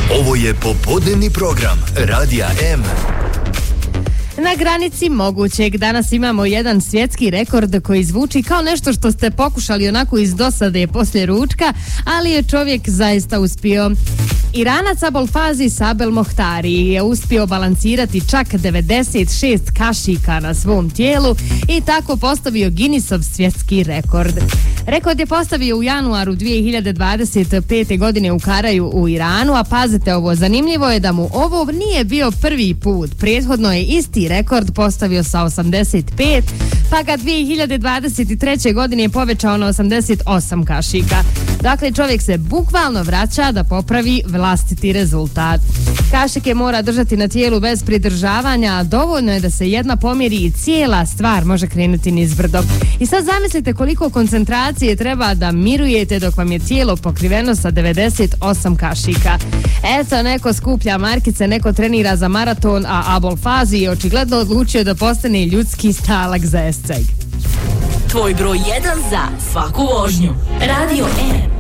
Ovo je popodnevni program Radija M. Na granici mogućeg danas imamo jedan svjetski rekord koji zvuči kao nešto što ste pokušali onako iz dosade poslije ručka, ali je čovjek zaista uspio. Iranac Abolfazi Sabel Mohtari je uspio balansirati čak 96 kašika na svom tijelu i tako postavio Guinnessov svjetski rekord. Rekord je postavio u januaru 2025. godine u Karaju u Iranu, a pazite ovo, zanimljivo je da mu ovo nije bio prvi put. Prethodno je isti rekord postavio sa 85, pa ga 2023. godine je povećao na 88 kašika. Dakle, čovjek se bukvalno vraća da popravi vlastiti rezultat. Kašike mora držati na tijelu bez pridržavanja, a dovoljno je da se jedna pomjeri i cijela stvar može krenuti nizbrdo. I sad zamislite koliko koncentracije treba da mirujete dok vam je tijelo pokriveno sa 98 kašika. Eto, neko skuplja markice, neko trenira za maraton, a Abolfazi je očigledno odlučio da postane ljudski stalak za esceg. Tvoj broj 1 za svaku vožnju. Radio M.